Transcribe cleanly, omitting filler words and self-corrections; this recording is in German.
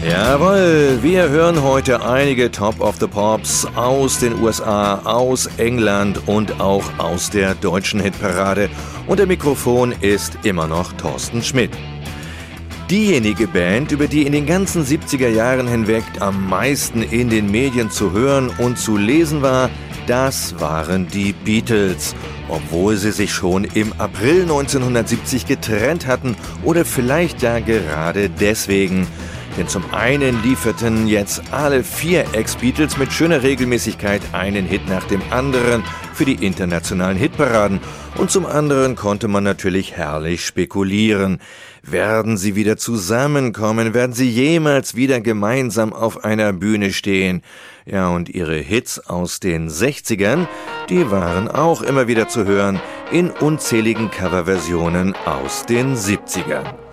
Jawohl, wir hören heute einige Top of the Pops aus den USA, aus England und auch aus der deutschen Hitparade. Und der Mikrofon ist immer noch Thorsten Schmidt. Diejenige Band, über die in den ganzen 70er Jahren hinweg am meisten in den Medien zu hören und zu lesen war, das waren die Beatles. Obwohl sie sich schon im April 1970 getrennt hatten oder vielleicht ja gerade deswegen. Denn zum einen lieferten jetzt alle 4 Ex-Beatles mit schöner Regelmäßigkeit einen Hit nach dem anderen für die internationalen Hitparaden. Und zum anderen konnte man natürlich herrlich spekulieren. Werden sie wieder zusammenkommen? Werden sie jemals wieder gemeinsam auf einer Bühne stehen? Ja, und ihre Hits aus den 60ern, die waren auch immer wieder zu hören in unzähligen Coverversionen aus den 70ern.